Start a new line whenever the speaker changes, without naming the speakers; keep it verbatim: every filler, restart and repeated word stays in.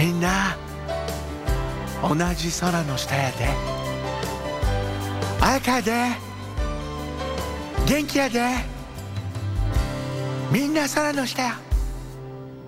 みんな同じ空の下やで。赤で元気やで。みんな空の下や。